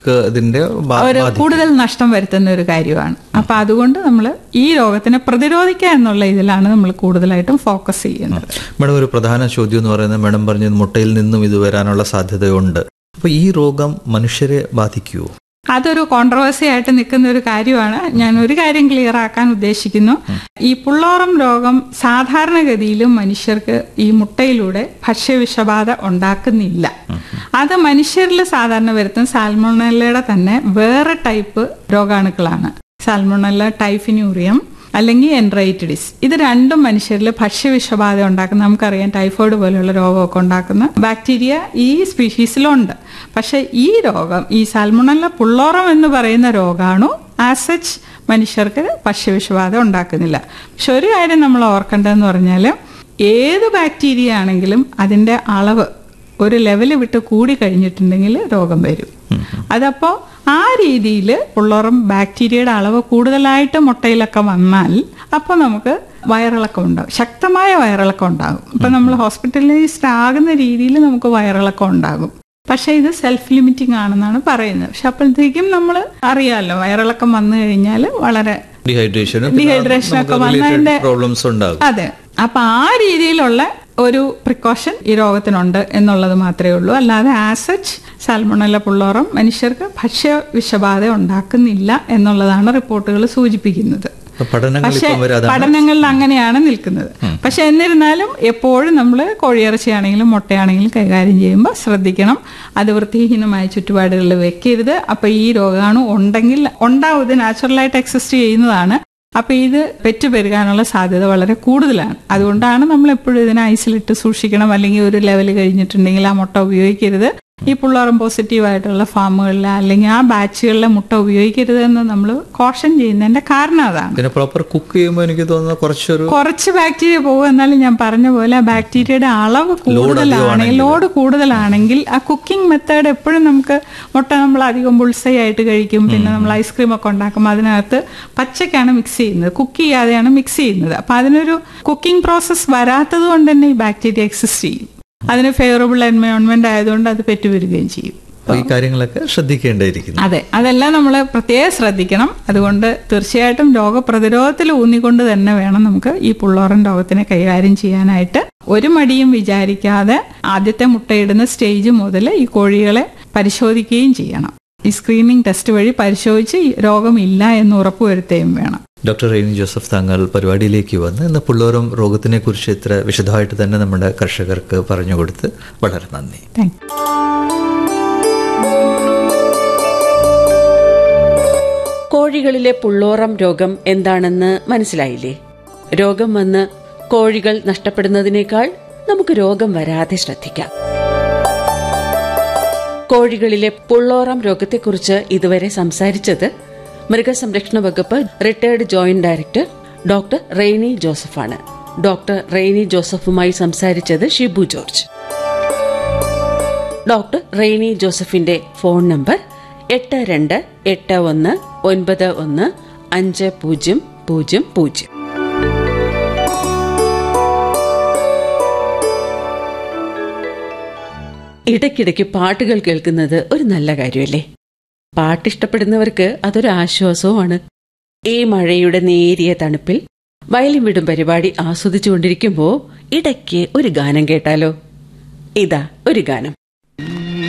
ഇതിന്റെ കൂടുതൽ നഷ്ടം വരുത്തുന്ന ഒരു കാര്യമാണ്. അപ്പൊ അതുകൊണ്ട് നമ്മൾ ഈ രോഗത്തിനെ പ്രതിരോധിക്കുക എന്നുള്ള ഇതിലാണ് നമ്മൾ കൂടുതലായിട്ടും ഫോക്കസ് ചെയ്യുന്നത്. മേഡം, ഒരു പ്രധാന ചോദ്യം എന്ന് പറയുന്നത്, മേഡം പറഞ്ഞത് മുട്ടയിൽ നിന്നും ഇത് വരാനുള്ള സാധ്യതയുണ്ട്. അപ്പൊ ഈ രോഗം മനുഷ്യരെ ബാധിക്കുമോ? അതൊരു കോൺട്രവേഴ്സി ആയിട്ട് നിൽക്കുന്ന ഒരു കാര്യമാണ്. ഞാൻ ഒരു കാര്യം ക്ലിയർ ആക്കാൻ ഉദ്ദേശിക്കുന്നു. ഈ പുള്ളോറം രോഗം സാധാരണഗതിയിലും മനുഷ്യർക്ക് ഈ മുട്ടയിലൂടെ ഭക്ഷ്യവിഷബാധ ഉണ്ടാക്കുന്നില്ല. അത് മനുഷ്യരിൽ സാധാരണ വരുത്തുന്ന സാൽമോണല്ലയുടെ തന്നെ വേറെ ടൈപ്പ് രോഗാണുക്കളാണ്. സാൽമോണല്ല ടൈഫിനൂറിയം അല്ലെങ്കിൽ എൻറൈറ്റിഡിസ്. ഇത് രണ്ടും മനുഷ്യരിൽ ഭക്ഷ്യവിഷബാധ ഉണ്ടാക്കുന്ന, നമുക്കറിയാം ടൈഫോയിഡ് പോലെയുള്ള രോഗമൊക്കെ ഉണ്ടാക്കുന്ന ബാക്ടീരിയ ഈ സ്പീഷീസിലുണ്ട്. പക്ഷെ ഈ രോഗം, ഈ സാൽമോണല്ല പുള്ളോറം എന്ന് പറയുന്ന രോഗാണു ആസ് സച്ച് മനുഷ്യർക്ക് ഭക്ഷ്യവിഷബാധ ഉണ്ടാക്കുന്നില്ല. പക്ഷെ ഒരു കാര്യം നമ്മൾ ഓർക്കേണ്ടതെന്ന് പറഞ്ഞാൽ, ഏത് ബാക്ടീരിയ ആണെങ്കിലും അതിൻ്റെ അളവ് ഒരു ലെവല് വിട്ട് കൂടി കഴിഞ്ഞിട്ടുണ്ടെങ്കിൽ രോഗം വരും. അതപ്പോൾ ആ രീതിയിൽ പുള്ളോറം ബാക്ടീരിയയുടെ അളവ് കൂടുതലായിട്ട് മുട്ടയിലൊക്കെ വന്നാൽ അപ്പോൾ നമുക്ക് വയറിളക്കം ഉണ്ടാകും, ശക്തമായ വയറിളക്കം ഉണ്ടാകും. ഇപ്പം നമ്മൾ ഹോസ്പിറ്റലൈസ്ഡ് ആകുന്ന രീതിയിൽ നമുക്ക് വയറിളക്കം ഉണ്ടാകും. പക്ഷേ ഇത് സെൽഫ് ലിമിറ്റിംഗ് ആണെന്നാണ് പറയുന്നത്. പക്ഷെ അപ്പോഴത്തേക്കും നമ്മൾ അറിയാമല്ലോ, വയറിളക്കം വന്നു കഴിഞ്ഞാൽ വളരെ ഡീഹൈഡ്രേഷനൊക്കെ വന്നതിന്റെ പ്രോബ്ലംസ് ഉണ്ടാകും. അതെ. അപ്പൊ ആ രീതിയിലുള്ള ഒരു പ്രിക്കോഷൻ ഈ രോഗത്തിനുണ്ട് എന്നുള്ളത് മാത്രമേ ഉള്ളൂ. അല്ലാതെ ആസ് സച്ച് സാൽമോണല്ല പുള്ളോറം മനുഷ്യർക്ക് ഭക്ഷ്യവിഷബാധ ഉണ്ടാക്കുന്നില്ല എന്നുള്ളതാണ് റിപ്പോർട്ടുകൾ സൂചിപ്പിക്കുന്നത്. പക്ഷെ പഠനങ്ങളിൽ അങ്ങനെയാണ് നിൽക്കുന്നത്. പക്ഷെ എന്നിരുന്നാലും എപ്പോഴും നമ്മൾ കോഴിയിറച്ചിയാണെങ്കിലും മുട്ടയാണെങ്കിലും കൈകാര്യം ചെയ്യുമ്പോൾ ശ്രദ്ധിക്കണം, അത് വൃത്തിഹീനമായ ചുറ്റുപാടുകളിൽ വെക്കരുത്. അപ്പൊ ഈ രോഗാണു ഉണ്ടെങ്കിൽ ഉണ്ടാവും, ഇത് നാച്ചുറലായിട്ട് എക്സിസ്റ്റ് ചെയ്യുന്നതാണ്. അപ്പൊ ഇത് പെറ്റുപെരുകാനുള്ള സാധ്യത വളരെ കൂടുതലാണ്. അതുകൊണ്ടാണ് നമ്മൾ എപ്പോഴും ഇതിനെ ഐസിലിട്ട് സൂക്ഷിക്കണം, അല്ലെങ്കിൽ ഒരു ലെവൽ കഴിഞ്ഞിട്ടുണ്ടെങ്കിൽ ആ മുട്ട ഉപയോഗിക്കരുത്. ഈ പുള്ളോറം പോസിറ്റീവായിട്ടുള്ള ഫാമുകളിൽ അല്ലെങ്കിൽ ആ ബാച്ചുകളിലെ മുട്ട ഉപയോഗിക്കരുത് എന്ന് നമ്മൾ കോഷൻ ചെയ്യുന്നതിന്റെ കാരണം അതാണ്. പ്രോപ്പർ കുക്ക് ചെയ്യുമ്പോൾ എനിക്ക് തോന്നുന്നു കുറച്ച് ബാക്ടീരിയ പോകും. എന്നാലും ഞാൻ പറഞ്ഞ പോലെ ആ ബാക്ടീരിയയുടെ അളവ് കൂടുതലാണെങ്കിൽ, ലോഡ് കൂടുതലാണെങ്കിൽ ആ കുക്കിംഗ് മെത്തേഡ് എപ്പോഴും നമുക്ക് മുട്ട നമ്മൾ അധികം ബുൾസൈ ആയിട്ട് കഴിക്കും. പിന്നെ നമ്മൾ ഐസ്ക്രീം ഒക്കെ ഉണ്ടാക്കുമ്പോൾ അതിനകത്ത് പച്ചക്കാണ് മിക്സ് ചെയ്യുന്നത്, കുക്ക് ചെയ്യാതെയാണ് മിക്സ് ചെയ്യുന്നത്. അപ്പൊ അതിനൊരു കുക്കിംഗ് പ്രോസസ് വരാത്തത് കൊണ്ട് തന്നെ ഈ ബാക്ടീരിയ എക്സിസ്റ്റ് ചെയ്യും. അതിന് ഫേവറബിൾ എൻവയോൺമെന്റ് ആയതുകൊണ്ട് അത് പെറ്റുവരികയും ചെയ്യും. ഈ കാര്യങ്ങളൊക്കെ ശ്രദ്ധിക്കേണ്ടിയിരിക്കുന്നു. അതെ, അതെല്ലാം നമ്മൾ പ്രത്യേകം ശ്രദ്ധിക്കണം. അതുകൊണ്ട് തീർച്ചയായിട്ടും രോഗപ്രതിരോധത്തിൽ ഊന്നിക്കൊണ്ട് തന്നെ വേണം നമുക്ക് ഈ പുള്ളോറം രോഗത്തിനെ കൈകാര്യം ചെയ്യാനായിട്ട്. ഒരു മടിയും വിചാരിക്കാതെ ആദ്യത്തെ മുട്ടയിടുന്ന സ്റ്റേജ് മുതൽ ഈ കോഴികളെ പരിശോധിക്കുകയും ചെയ്യണം. ഈ സ്ക്രീനിങ് ടെസ്റ്റ് വഴി പരിശോധിച്ച് രോഗമില്ല എന്ന് ഉറപ്പുവരുത്തുകയും വേണം. ഡോക്ടർ റെയ്നി ജോസഫ്, താങ്കൾ പരിപാടിയിലേക്ക് വന്ന് ഇന്ന് പുള്ളോറം രോഗത്തിനെ കുറിച്ച് ഇത്ര വിശദമായിട്ട് തന്നെ നമ്മുടെ കർഷകർക്ക് പറഞ്ഞു കൊടുത്ത് വളരെ നന്ദി. കോഴികളിലെ പുള്ളോറം രോഗം എന്താണെന്ന് മനസ്സിലായില്ലേ? രോഗം വന്ന് കോഴികൾ നഷ്ടപ്പെടുന്നതിനേക്കാൾ നമുക്ക് രോഗം വരാതെ ശ്രദ്ധിക്കാം. കോഴികളിലെ പുള്ളോറം രോഗത്തെക്കുറിച്ച് ഇതുവരെ സംസാരിച്ചത് മൃഗസംരക്ഷണ വകുപ്പ് retired joint director doctor Reny ജോസഫാണ്. Doctor Reny ജോസഫുമായി സംസാരിച്ചത് ഷിബു ജോർജ്. ഡോക്ടർ റെയ്നി ജോസഫിന്റെ ഫോൺ നമ്പർ 8281915000. ഇടയ്ക്കിടയ്ക്ക് പാട്ടുകൾ കേൾക്കുന്നത് ഒരു നല്ല കാര്യമല്ലേ? പാട്ടിഷ്ടപ്പെടുന്നവർക്ക് അതൊരു ആശ്വാസവുമാണ്. ഈ മഴയുടെ നേരിയ തണുപ്പിൽ വയലിൻ വിടും പരിപാടി ആസ്വദിച്ചുകൊണ്ടിരിക്കുമ്പോൾ ഇടയ്ക്ക് ഒരു ഗാനം കേട്ടാലോ? ഇതാ ഒരു ഗാനം.